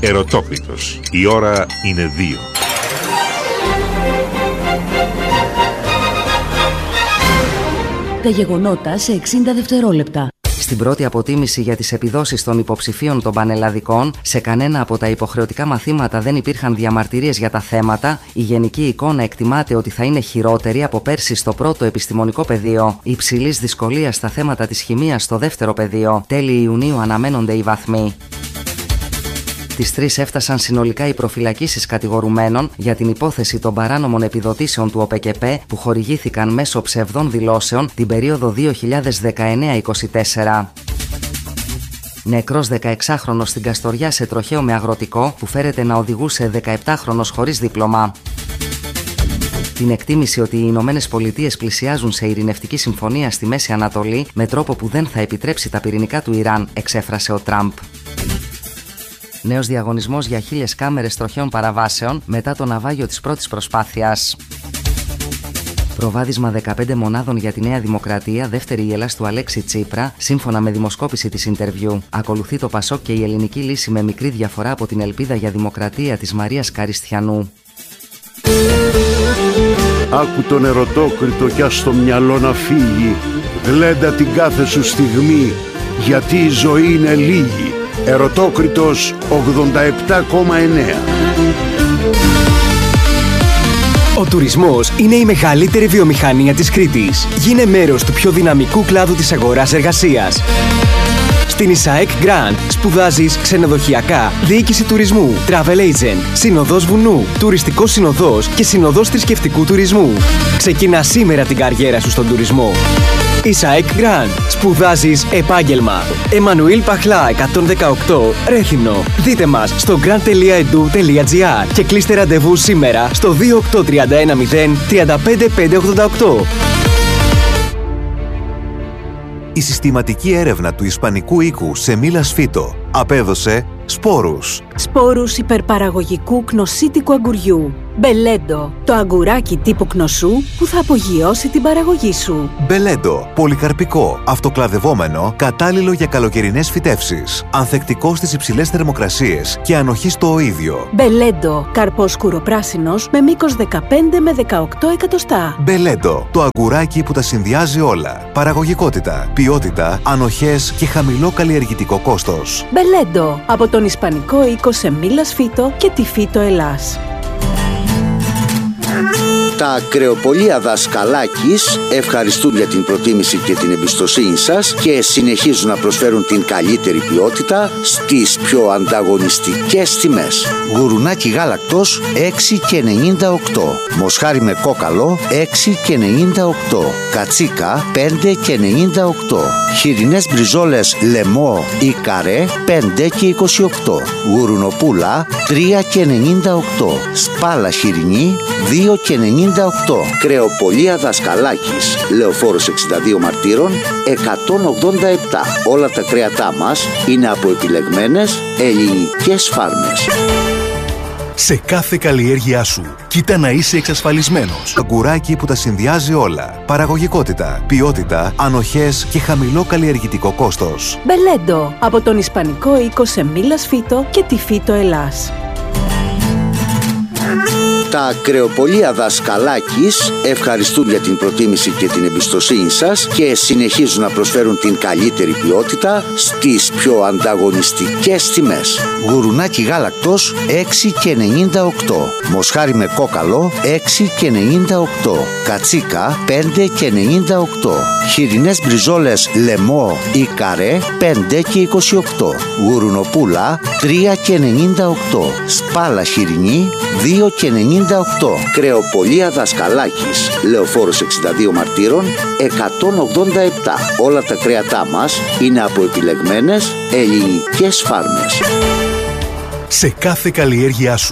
Ερωτόκριτος. Η ώρα είναι 2. Τα γεγονότα σε 60 δευτερόλεπτα. Στην πρώτη αποτίμηση για τις επιδόσεις των υποψηφίων των πανελλαδικών, σε κανένα από τα υποχρεωτικά μαθήματα δεν υπήρχαν διαμαρτυρίες για τα θέματα. Η γενική εικόνα εκτιμάται ότι θα είναι χειρότερη από πέρσι στο πρώτο επιστημονικό πεδίο. Υψηλής δυσκολίας στα θέματα της χημείας στο δεύτερο πεδίο. Τέλη Ιουνίου αναμένονται οι βαθμοί. Τις 3 έφτασαν συνολικά οι προφυλακίσεις κατηγορουμένων για την υπόθεση των παράνομων επιδοτήσεων του ΟΠΕΚΕΠΕ που χορηγήθηκαν μέσω ψευδών δηλώσεων την περίοδο 2019-24. Νεκρός 16χρονος στην Καστοριά σε τροχαίο με αγροτικό που φέρεται να οδηγούσε 17χρονος χωρίς δίπλωμα. Την εκτίμηση ότι οι Ηνωμένες Πολιτείες πλησιάζουν σε ειρηνευτική συμφωνία στη Μέση Ανατολή με τρόπο που δεν θα επιτρέψει τα πυρηνικά του Ιράν, εξέφρασε ο Τραμπ. Νέος διαγωνισμός για 1000 κάμερες τροχαίων παραβάσεων μετά το ναυάγιο της πρώτης προσπάθειας. Προβάδισμα 15 μονάδων για τη Νέα Δημοκρατία, δεύτερη η Ελλάς του Αλέξη Τσίπρα, σύμφωνα με δημοσκόπηση της Interview. Ακολουθεί το Πασόκ και η ελληνική λύση με μικρή διαφορά από την Ελπίδα για Δημοκρατία της Μαρίας Καριστιανού. Άκου τον ερωτόκριτο κι ας το μυαλό να φύγει. Γλέντα την κάθε σου στιγμή, γιατί η ζωή είναι λίγη. Ερωτόκριτος 87,9. Ο τουρισμός είναι η μεγαλύτερη βιομηχανία της Κρήτης. Γίνε μέρος του πιο δυναμικού κλάδου της αγοράς εργασίας. Στην Ισαεκ Grand σπουδάζεις ξενοδοχειακά, διοίκηση τουρισμού, travel agent, συνοδός βουνού, τουριστικός συνοδός και συνοδός θρησκευτικού τουρισμού. Ξεκινά σήμερα την καριέρα σου στον τουρισμό. Ισαεκ Grand. Σπουδάζεις επάγγελμα. Εμμανουήλ Παχλά 118 Ρέθυμνο. Δείτε μας στο grand.edu.gr και κλείστε ραντεβού σήμερα στο 28310 35588. Η συστηματική έρευνα του Ισπανικού οίκου Σεμίλας Φίτο απέδωσε σπόρους. Σπόρους υπερπαραγωγικού κνοσίτικου αγκουριού. Μπελέντο, το αγκουράκι τύπου κνοσού που θα απογειώσει την παραγωγή σου. Μπελέντο, πολυκαρπικό, αυτοκλαδευόμενο, κατάλληλο για καλοκαιρινές φυτεύσεις. Ανθεκτικό στις υψηλές θερμοκρασίες και ανοχή στο οΐδιο. Μπελέντο, καρπός σκουροπράσινος με μήκος 15 με 18 εκατοστά. Μπελέντο, το αγκουράκι που τα συνδυάζει όλα. Παραγωγικότητα, ποιότητα, ανοχές και χαμηλό καλλιεργητικό κόστος. Μπελέντο, από τον Ισπανικό οίκο Σεμίλας Φίτο και τη Φίτο Ελλάς. Τα κρεοπολία Δασκαλάκης ευχαριστούν για την προτίμηση και την εμπιστοσύνη σας και συνεχίζουν να προσφέρουν την καλύτερη ποιότητα στις πιο ανταγωνιστικές τιμές. Γουρουνάκι γάλακτος 6,98. Μοσχάρι με κόκαλο 6,98. Κατσίκα 5,98. Χοιρινές μπριζόλες λεμό ή καρέ 5,28. Γουρουνοπούλα 3,98. Σπάλα χοιρινή 2,98. Κρεοπολία Δασκαλάκης, Λεωφόρος 62 Μαρτύρων 187. Όλα τα κρέατά μας είναι από επιλεγμένες ελληνικές φάρμες. Σε κάθε καλλιέργειά σου, κοίτα να είσαι εξασφαλισμένος. Αγκουράκι που τα συνδυάζει όλα. Παραγωγικότητα, ποιότητα, ανοχές και χαμηλό καλλιεργητικό κόστος. Μπελέντο, από τον Ισπανικό οίκο Σεμίλας Φίτο και τη Φίτο Ελλάς. Τα κρεοπολία Δασκαλάκης ευχαριστούν για την προτίμηση και την εμπιστοσύνη σας και συνεχίζουν να προσφέρουν την καλύτερη ποιότητα στις πιο ανταγωνιστικές τιμές. Γουρουνάκι γάλακτος 6,98. Μοσχάρι με κόκαλο 6,98. Κατσίκα 5,98. Χοιρινές μπριζόλες λεμό ή καρέ 5,28. Γουρουνοπούλα 3,98. Σπάλα χοιρινή 2,98. Κρεοπολία Δασκαλάκης, Λεωφόρος 62 Μαρτύρων 187. Όλα τα κρέατά μας είναι από επιλεγμένες ελληνικές φάρμες. Σε κάθε καλλιέργειά σου,